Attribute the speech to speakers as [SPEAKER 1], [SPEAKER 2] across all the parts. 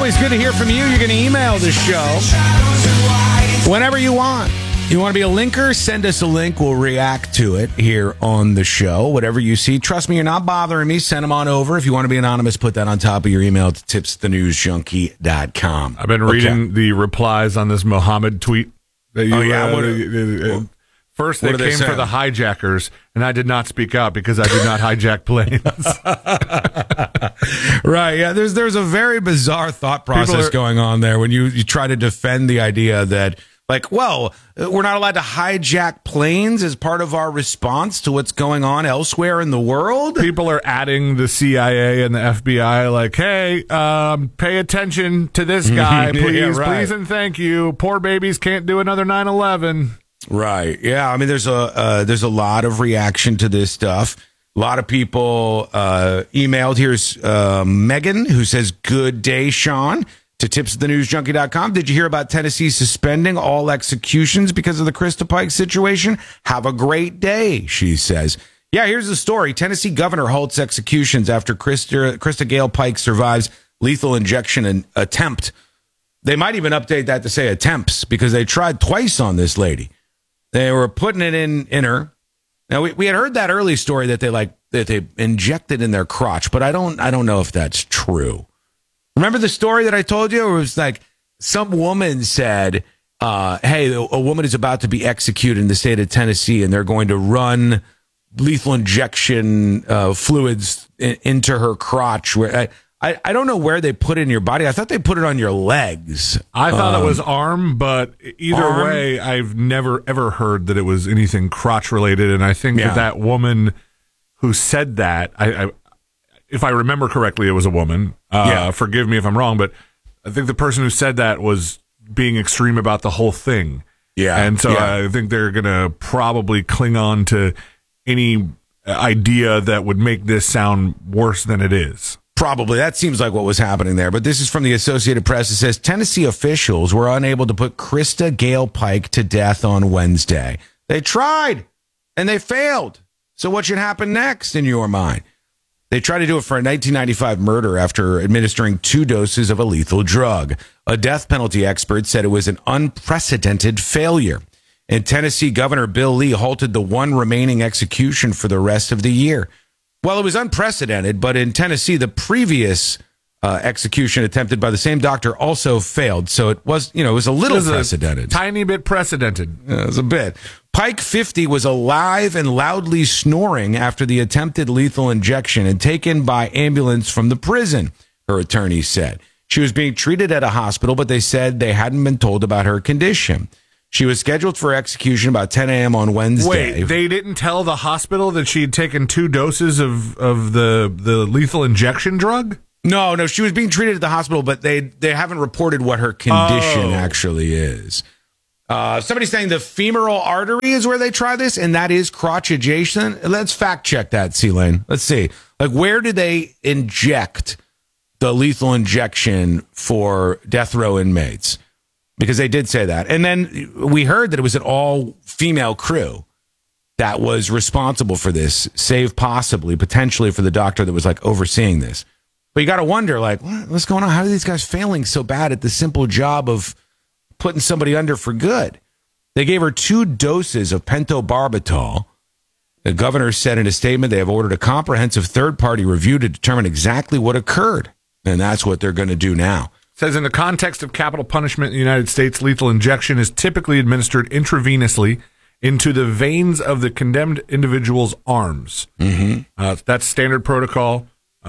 [SPEAKER 1] always good to hear from you. You can email the show whenever you want. You want to be a linker? Send us a link. We'll react to it here on the show. Whatever you see. Trust me, you're not bothering me. Send them on over. If you want to be anonymous, put that on top of your email to tipsthenewsjunkie.com.
[SPEAKER 2] I've been reading the replies on this Mohammed tweet. That you, first, they came for the hijackers, and I did not speak out because I do not hijack planes.
[SPEAKER 1] Right, yeah. There's a very bizarre thought process going on there when you try to defend the idea that, like, well, we're not allowed to hijack planes as part of our response to what's going on elsewhere in the world.
[SPEAKER 2] People are adding the CIA and the FBI, like, hey, pay attention to this guy, please, please, and thank you. Poor babies can't do another 9/11. Right.
[SPEAKER 1] Yeah. I mean, there's a lot of reaction to this stuff. A lot of people emailed. Here's Megan, who says, "Good day, Sean." To tipsthenewsjunkie.com. Did you hear about Tennessee suspending all executions because of the Krista Pike situation? Have a great day, she says. Yeah, here's the story. Tennessee governor halts executions after Krista Gale Pike survives lethal injection attempt. They might even update that to say attempts because they tried twice on this lady. They were putting it in her. Now we had heard that early story that they injected in their crotch, but I don't know if that's true. Remember the story that I told you? It was like some woman said, hey, a woman is about to be executed in the state of Tennessee, and they're going to run lethal injection fluids into her crotch. Where I don't know where they put it in your body. I thought they put it on your legs.
[SPEAKER 2] I thought it was arm, but either way, I've never, ever heard that it was anything crotch-related, and I think that woman who said that, if I remember correctly, it was a woman. Forgive me if I'm wrong, but I think the person who said that was being extreme about the whole thing. Yeah. And so I think they're going to probably cling on to any idea that would make this sound worse than it is.
[SPEAKER 1] Probably. That seems like what was happening there. But this is from the Associated Press. It says Tennessee officials were unable to put Krista Gale Pike to death on Wednesday. They tried, and they failed. So what should happen next in your mind? They tried to do it for a 1995 murder after administering 2 doses of a lethal drug. A death penalty expert said it was an unprecedented failure. And Tennessee Governor Bill Lee halted the one remaining execution for the rest of the year. Well, it was unprecedented, but in Tennessee, the previous execution attempted by the same doctor also failed. So it was, it was a little precedented.
[SPEAKER 2] Tiny bit precedented.
[SPEAKER 1] It was a bit. Pike, 50, was alive and loudly snoring after the attempted lethal injection and taken by ambulance from the prison, her attorney said. She was being treated at a hospital, but they said they hadn't been told about her condition. She was scheduled for execution about 10 a.m. on Wednesday.
[SPEAKER 2] Wait, they didn't tell the hospital that she had taken 2 doses of the lethal injection drug?
[SPEAKER 1] No, she was being treated at the hospital, but they haven't reported what her condition actually is. Somebody's saying the femoral artery is where they try this, and that is crotch adjacent. Let's fact check that, C-Lane. Let's see. Like, where do they inject the lethal injection for death row inmates? Because they did say that. And then we heard that it was an all-female crew that was responsible for this, save potentially for the doctor that was, like, overseeing this. But you got to wonder, like, what's going on? How are these guys failing so bad at the simple job of putting somebody under for good? They gave her 2 doses of pentobarbital. The governor said in a statement they have ordered a comprehensive third-party review to determine exactly what occurred. And that's what they're going to do now.
[SPEAKER 2] It says in the context of capital punishment in the United States, lethal injection is typically administered intravenously into the veins of the condemned individual's arms. Mm-hmm. That's standard protocol.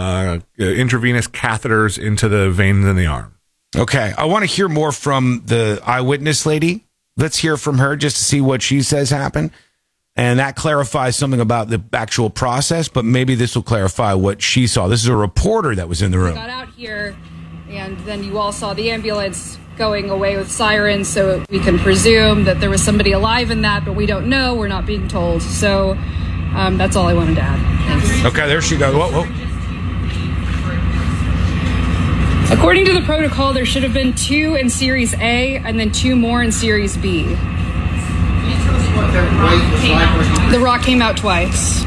[SPEAKER 2] Intravenous catheters into the veins in the arm.
[SPEAKER 1] Okay, I want to hear more from the eyewitness lady. Let's hear from her just to see what she says happened. And that clarifies something about the actual process, but maybe this will clarify what she saw. This is a reporter that was in the room.
[SPEAKER 3] I got out here, and then you all saw the ambulance going away with sirens, so we can presume that there was somebody alive in that, but we don't know. We're not being told. So that's all I wanted to add. Thanks.
[SPEAKER 1] Okay, there she goes. Whoa.
[SPEAKER 3] According to the protocol, there should have been 2 in Series A and then 2 more in Series B. The rock came out twice.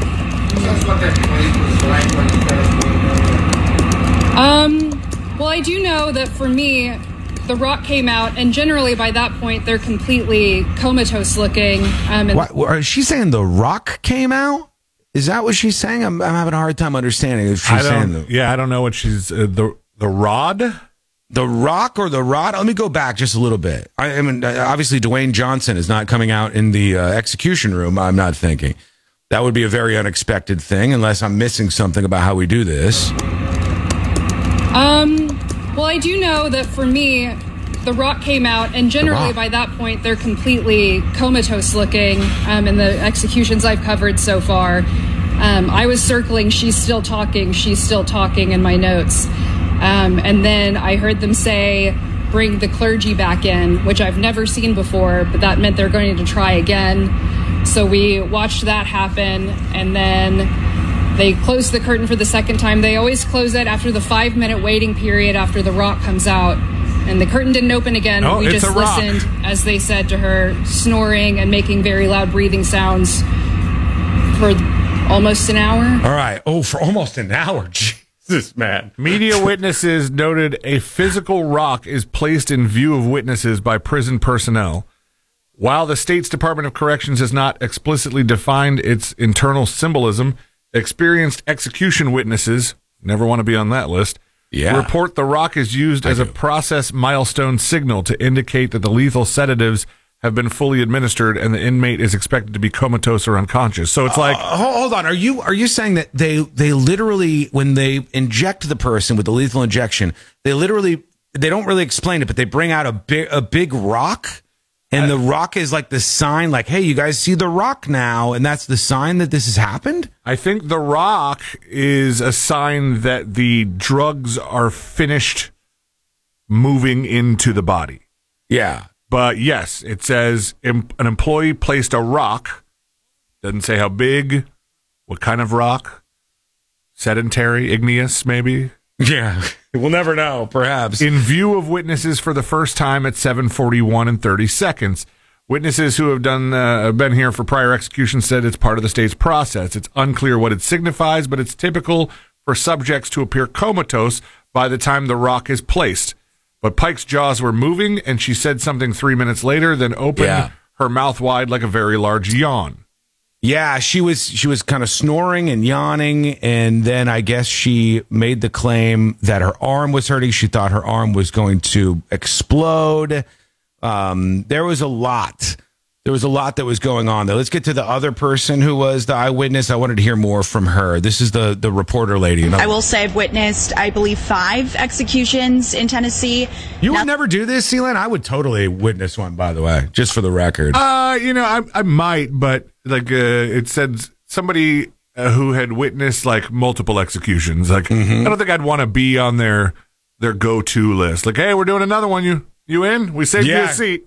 [SPEAKER 3] Well, I do know that for me, the rock came out, and generally by that point, they're completely comatose looking.
[SPEAKER 1] Is she saying the rock came out? Is that what she's saying? I'm having a hard time understanding if she's saying that.
[SPEAKER 2] Yeah, I don't know what she's... the rod?
[SPEAKER 1] The rock or the rod? Let me go back just a little bit. I mean, obviously, Dwayne Johnson is not coming out in the execution room, I'm not thinking. That would be a very unexpected thing, unless I'm missing something about how we do this.
[SPEAKER 3] Well, I do know that for me, the rock came out, and generally by that point, they're completely comatose looking in the executions I've covered so far. I was circling, she's still talking in my notes. And then I heard them say, bring the clergy back in, which I've never seen before, but that meant they're going to try again. So we watched that happen, and then they closed the curtain for the second time. They always close it after the 5-minute waiting period after the rock comes out. And the curtain didn't open again.
[SPEAKER 2] Oh,
[SPEAKER 3] we
[SPEAKER 2] it's
[SPEAKER 3] just listened, as they said, to her snoring and making very loud breathing sounds for almost an hour.
[SPEAKER 1] All right. Oh, for almost an hour. Jesus, man.
[SPEAKER 2] Media witnesses noted a physical rock is placed in view of witnesses by prison personnel. While the state's Department of Corrections has not explicitly defined its internal symbolism, experienced execution witnesses, never want to be on that list, report the rock is used as a process milestone signal to indicate that the lethal sedatives have been fully administered and the inmate is expected to be comatose or unconscious. So it's like...
[SPEAKER 1] hold on. Are you saying that they literally, when they inject the person with the lethal injection, they don't really explain it, but they bring out a big rock? And the rock is like the sign, like, hey, you guys see the rock now, and that's the sign that this has happened?
[SPEAKER 2] I think the rock is a sign that the drugs are finished moving into the body.
[SPEAKER 1] Yeah.
[SPEAKER 2] But yes, it says an employee placed a rock. Doesn't say how big, what kind of rock. Sedentary, igneous, maybe.
[SPEAKER 1] Yeah. We'll never know, perhaps.
[SPEAKER 2] In view of witnesses for the first time at 7:41 and 30 seconds. Witnesses who have been here for prior executions said it's part of the state's process. It's unclear what it signifies, but it's typical for subjects to appear comatose by the time the rock is placed. But Pike's jaws were moving, and she said something 3 minutes later, then opened her mouth wide like a very large yawn.
[SPEAKER 1] Yeah, she was kind of snoring and yawning, and then I guess she made the claim that her arm was hurting. She thought her arm was going to explode. There was a lot. There was a lot that was going on there. Let's get to the other person who was the eyewitness. I wanted to hear more from her. This is the reporter lady.
[SPEAKER 4] I will say I've witnessed, I believe, 5 executions in Tennessee.
[SPEAKER 1] You would never do this, Seelan? I would totally witness one, by the way, just for the record.
[SPEAKER 2] I might, but like it said somebody who had witnessed like multiple executions. Like I don't think I'd want to be on their go-to list. Like, hey, we're doing another one. You in? We saved you a seat.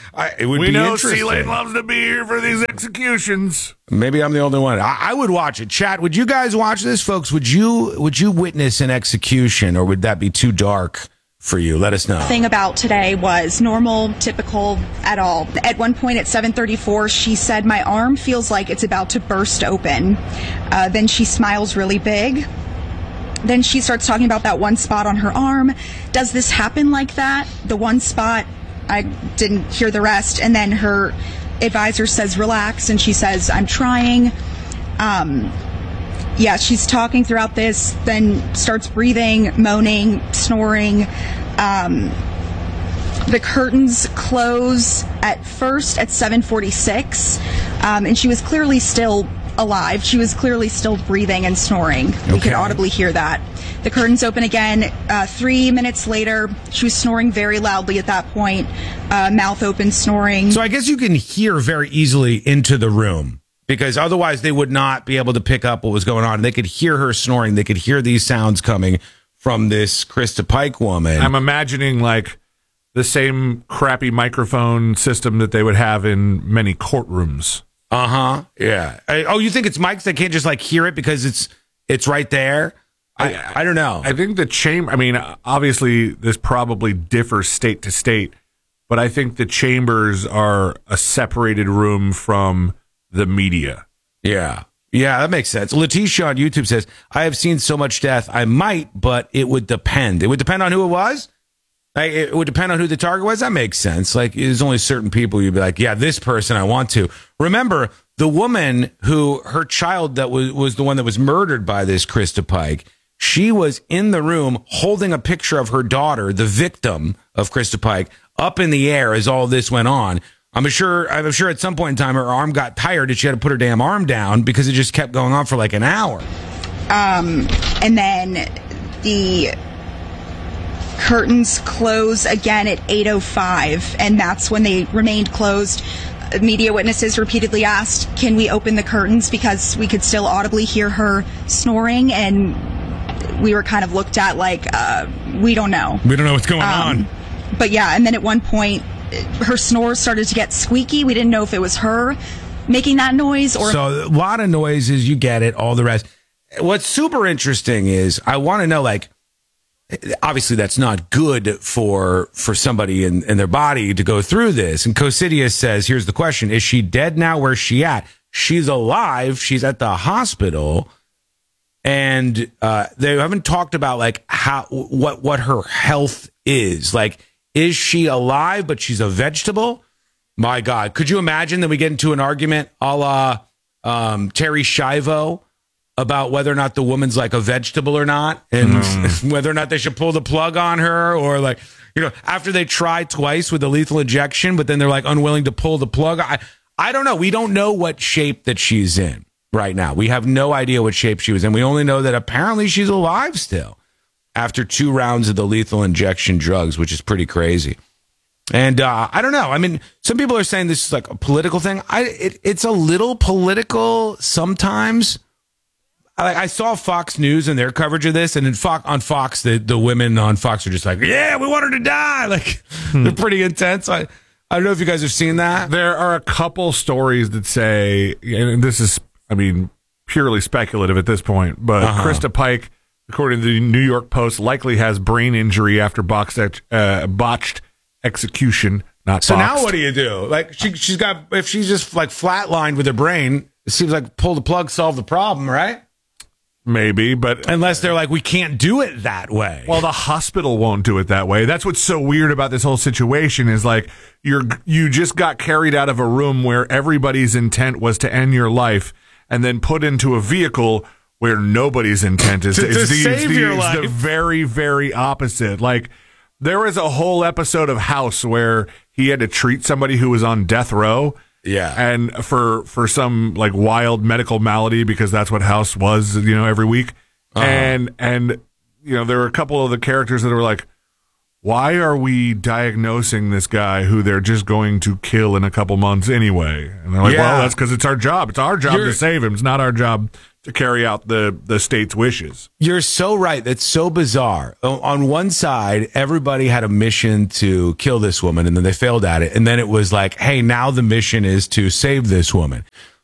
[SPEAKER 1] We
[SPEAKER 2] know Sealand loves to be here for these executions.
[SPEAKER 1] Maybe I'm the only one. I would watch it. Chat, would you guys watch this, folks? Would you witness an execution, or would that be too dark for you? Let us know.
[SPEAKER 4] The thing about today was normal, typical at all. At one point at 7:34, she said, my arm feels like it's about to burst open. Then she smiles really big. Then she starts talking about that one spot on her arm. Does this happen like that? The one spot, I didn't hear the rest. And then her advisor says, relax. And she says, I'm trying. She's talking throughout this, then starts breathing, moaning, snoring. The curtains close at first at 7:46. And she was clearly still alive. She was clearly still breathing and snoring. Okay. We could audibly hear that. The curtains open again. 3 minutes later, she was snoring very loudly at that point. Mouth open, snoring.
[SPEAKER 1] So I guess you can hear very easily into the room, because otherwise they would not be able to pick up what was going on. They could hear her snoring. They could hear these sounds coming from this Krista Pike woman.
[SPEAKER 2] I'm imagining like the same crappy microphone system that they would have in many courtrooms.
[SPEAKER 1] Yeah. You think it's mics that can't just like hear it because it's right there? I don't know.
[SPEAKER 2] I think the chamber, obviously this probably differs state to state, but I think the chambers are a separated room from the media.
[SPEAKER 1] Yeah. Yeah, that makes sense. Letitia on YouTube says, I have seen so much death. I might, but it would depend. It would depend on who it was. Like, it would depend on who the target was. That makes sense. Like, there's only certain people you'd be like, yeah, this person I want to. Remember, the woman who, her child that was the one that was murdered by this Krista Pike, she was in the room holding a picture of her daughter, the victim of Krista Pike, up in the air as all this went on. I'm sure at some point in time her arm got tired and she had to put her damn arm down because it just kept going on for like an hour.
[SPEAKER 4] And then the curtains close again at 8:05, and that's when they remained closed. Media witnesses repeatedly asked, can we open the curtains, because we could still audibly hear her snoring, and we were kind of looked at like, we don't know.
[SPEAKER 1] We don't know what's going on.
[SPEAKER 4] But yeah, and then at one point, her snores started to get squeaky. We didn't know if it was her making that noise or...
[SPEAKER 1] So a lot of noises, you get it, all the rest. What's super interesting is I want to know, like, obviously that's not good for somebody in their body to go through this. And Cosidius says, here's the question. Is she dead now? Where's she at? She's alive. She's at the hospital. And they haven't talked about like what her health is. Like, is she alive, but she's a vegetable? My God. Could you imagine that we get into an argument a la Terry Schiavo about whether or not the woman's like a vegetable or not, and whether or not they should pull the plug on her, or like, you know, after they try twice with the lethal injection, but then they're like unwilling to pull the plug. I don't know. We don't know what shape that she's in right now. We have no idea what shape she was in. We only know that apparently she's alive still after 2 rounds of the lethal injection drugs, which is pretty crazy. And I don't know. I mean, some people are saying this is like a political thing. It's a little political sometimes. I saw Fox News and their coverage of this, and on Fox, the women on Fox are just like, yeah, we want her to die. Like, they're pretty intense. I don't know if you guys have seen that.
[SPEAKER 2] There are a couple stories that say, and this is, I mean, purely speculative at this point, but Krista Pike, according to the New York Post, likely has brain injury after botched execution. Not
[SPEAKER 1] so
[SPEAKER 2] boxed.
[SPEAKER 1] Now what do you do? Like, she's got, if she's just like flatlined with her brain, it seems like pull the plug, solve the problem, right?
[SPEAKER 2] Maybe, but
[SPEAKER 1] unless they're like, we can't do it that way.
[SPEAKER 2] Well, the hospital won't do it that way. That's what's so weird about this whole situation is like you just got carried out of a room where everybody's intent was to end your life, and then put into a vehicle where nobody's intent is
[SPEAKER 1] to save your life.
[SPEAKER 2] It's the very, very opposite. Like, there was a whole episode of House where he had to treat somebody who was on death row.
[SPEAKER 1] Yeah.
[SPEAKER 2] And for some like wild medical malady, because that's what House was, you know, every week. And you know, there were a couple of the characters that were like, why are we diagnosing this guy who they're just going to kill in a couple months anyway? And they're like, well, that's because it's our job. It's our job to save him. It's not our job to carry out the state's wishes.
[SPEAKER 1] You're so right. That's so bizarre. On one side, everybody had a mission to kill this woman, and then they failed at it. And then it was like, hey, now the mission is to save this woman.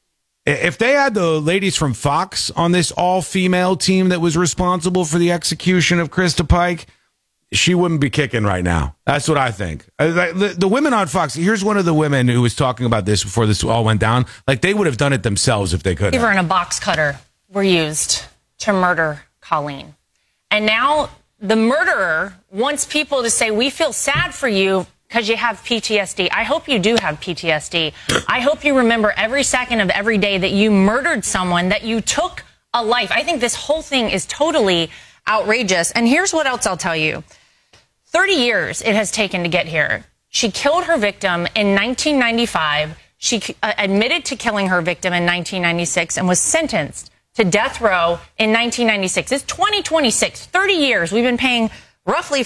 [SPEAKER 1] If they had the ladies from Fox on this all-female team that was responsible for the execution of Krista Pike, she wouldn't be kicking right now. That's what I think. The women on Fox, here's one of the women who was talking about this before this all went down. Like, they would have done it themselves if they could.
[SPEAKER 5] Cleaver and a box cutter were used to murder Colleen. And now the murderer wants people to say, we feel sad for you because you have PTSD. I hope you do have PTSD. I hope you remember every second of every day that you murdered someone, that you took a life. I think this whole thing is totally outrageous. And here's what else I'll tell you. 30 years it has taken to get here. She killed her victim in 1995. She admitted to killing her victim in 1996 and was sentenced to death row in 1996. It's 2026, 30 years. We've been paying roughly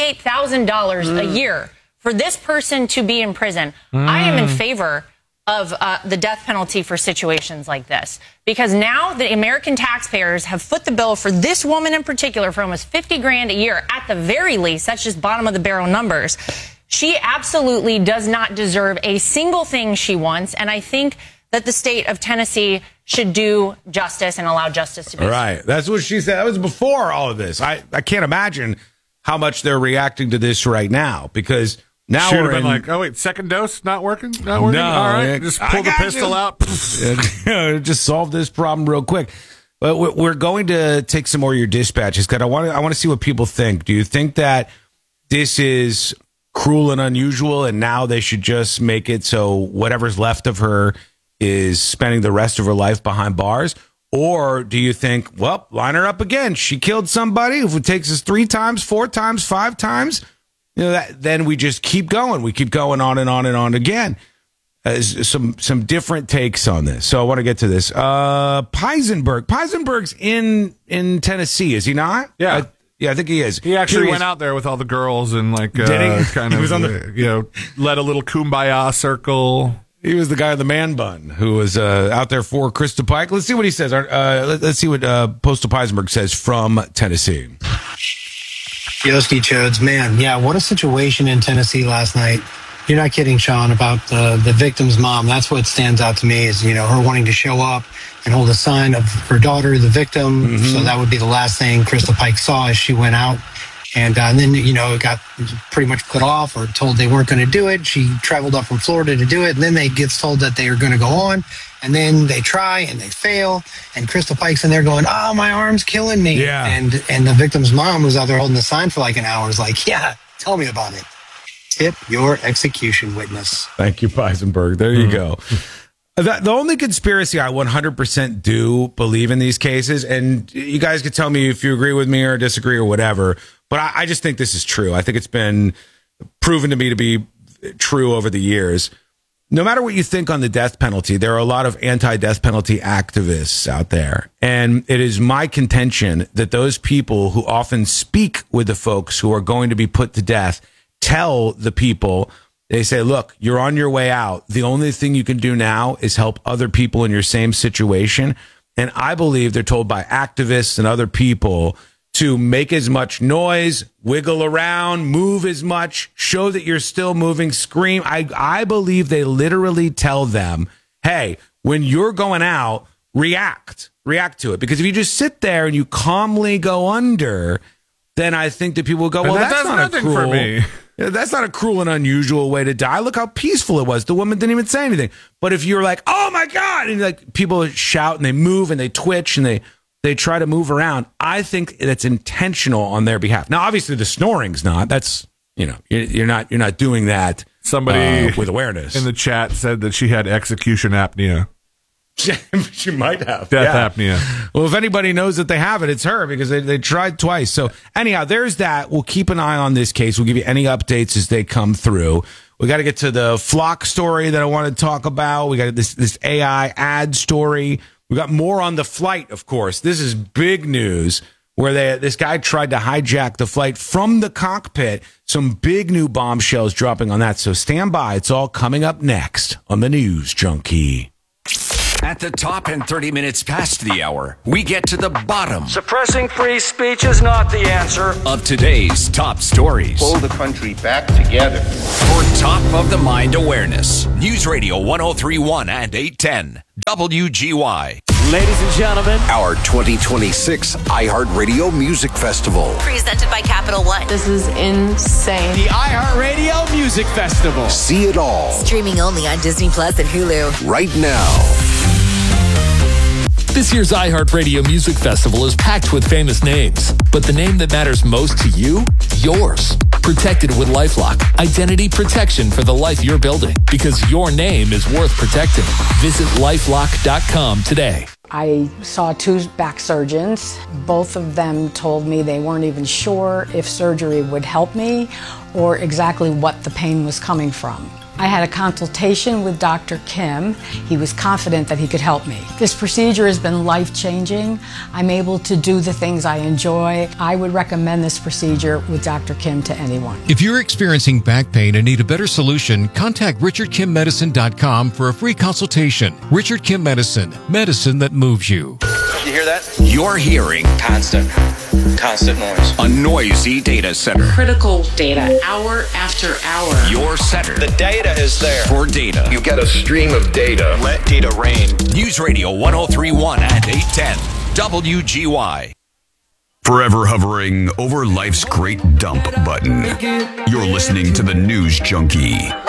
[SPEAKER 5] $48,000 a year for this person to be in prison. I am in favor of the death penalty for situations like this, because now the American taxpayers have foot the bill for this woman in particular for almost $50,000 a year. At the very least, that's just bottom of the barrel numbers. She absolutely does not deserve a single thing she wants, and I think that the state of Tennessee should do justice and allow justice to be
[SPEAKER 1] right. That's what she said. That was before all of this. I can't imagine how much they're reacting to this right now, because Now
[SPEAKER 2] Should
[SPEAKER 1] we're
[SPEAKER 2] have been
[SPEAKER 1] in,
[SPEAKER 2] like, oh wait, second dose not working? Not working?
[SPEAKER 1] No,
[SPEAKER 2] All right, just pull the pistol out.
[SPEAKER 1] Just solve this problem real quick. But we're going to take some more of your dispatches, because I want to see what people think. Do you think that this is cruel and unusual, and now they should just make it so whatever's left of her is spending the rest of her life behind bars? Or do you think, well, line her up again. She killed somebody. If it takes us 3 times, 4 times, 5 times, then we just keep going. We keep going on and on and on again. Some different takes on this. So I want to get to this. Peisenberg's in Tennessee, is he not?
[SPEAKER 2] Yeah.
[SPEAKER 1] I think he is.
[SPEAKER 2] He actually went out there with all the girls and kind of
[SPEAKER 1] was on
[SPEAKER 2] led a little kumbaya circle.
[SPEAKER 1] He was the guy with the man bun who was out there for Krista Pike. Let's see what he says. Let's see what Postal Peisenberg says from Tennessee.
[SPEAKER 6] Yoski Chodes, man, yeah, what a situation in Tennessee last night. You're not kidding, Sean, about the victim's mom. That's what stands out to me is, her wanting to show up and hold a sign of her daughter, the victim. Mm-hmm. So that would be the last thing Krista Pike saw as she went out. And then, it got pretty much put off or told they weren't going to do it. She traveled up from Florida to do it. And then they gets told that they are going to go on. And then they try and they fail. And Krista Pike's in there going, oh, my arm's killing me.
[SPEAKER 1] Yeah.
[SPEAKER 6] And the victim's mom was out there holding the sign for like an hour. Was like, yeah, tell me about it. Tip your execution witness.
[SPEAKER 1] Thank you, Peisenberg. There you go. The only conspiracy I 100% do believe in these cases, and you guys can tell me if you agree with me or disagree or whatever, but I just think this is true. I think it's been proven to me to be true over the years. No matter what you think on the death penalty, there are a lot of anti-death penalty activists out there. And it is my contention that those people who often speak with the folks who are going to be put to death tell the people, they say, look, you're on your way out. The only thing you can do now is help other people in your same situation. And I believe they're told by activists and other people to make as much noise, wiggle around, move as much, show that you're still moving, scream. I believe they literally tell them, hey, when you're going out, react to it. Because if you just sit there and you calmly go under, then I think that people will go, well, that's not a cruel, for me. That's not a cruel and unusual way to die. Look how peaceful it was. The woman didn't even say anything. But if you're like, oh my God, and like people shout and they move and they twitch and they try to move around, I think that's intentional on their behalf. Now, obviously, the snoring's not. That's, you're not doing that.
[SPEAKER 2] Somebody
[SPEAKER 1] with awareness
[SPEAKER 2] in the chat said that she had execution apnea.
[SPEAKER 1] She might have
[SPEAKER 2] death apnea.
[SPEAKER 1] Well, if anybody knows that they have it, it's her, because they tried twice. So anyhow, there's that. We'll keep an eye on this case. We'll give you any updates as they come through. We got to get to the Flock story that I want to talk about. We got this AI ad story. We got more on the flight, of course. This is big news where this guy tried to hijack the flight from the cockpit. Some big new bombshells dropping on that. So stand by. It's all coming up next on the News Junkie.
[SPEAKER 7] At the top and 30 minutes past the hour, we get to the bottom.
[SPEAKER 8] Suppressing free speech is not the answer.
[SPEAKER 7] Of today's top stories.
[SPEAKER 9] Pull the country back together.
[SPEAKER 7] For top of the mind awareness. News Radio 103.1 and 810. WGY.
[SPEAKER 8] Ladies and gentlemen,
[SPEAKER 7] our 2026 iHeartRadio Music Festival.
[SPEAKER 10] Presented by Capital One.
[SPEAKER 11] This is insane.
[SPEAKER 8] The iHeartRadio Music Festival.
[SPEAKER 7] See it all.
[SPEAKER 10] Streaming only on Disney Plus and Hulu.
[SPEAKER 7] Right now.
[SPEAKER 12] This year's iHeartRadio Music Festival is packed with famous names, but the name that matters most to you? Yours. Protected with LifeLock. Identity protection for the life you're building, because your name is worth protecting. Visit LifeLock.com today.
[SPEAKER 11] I saw 2 back surgeons. Both of them told me they weren't even sure if surgery would help me or exactly what the pain was coming from. I had a consultation with Dr. Kim. He was confident that he could help me. This procedure has been life-changing. I'm able to do the things I enjoy. I would recommend this procedure with Dr. Kim to anyone.
[SPEAKER 13] If you're experiencing back pain and need a better solution, contact RichardKimMedicine.com for a free consultation. Richard Kim Medicine, medicine that moves you.
[SPEAKER 9] You hear that?
[SPEAKER 7] You're hearing
[SPEAKER 9] Constant noise.
[SPEAKER 7] A noisy data center.
[SPEAKER 11] Critical data, hour after hour.
[SPEAKER 7] Your center.
[SPEAKER 9] The data is there.
[SPEAKER 7] For data.
[SPEAKER 9] You get a stream of data. Let data rain.
[SPEAKER 7] News Radio 103.1 and 810. WGY.
[SPEAKER 14] Forever hovering over life's great dump button. You're listening to the News Junkie.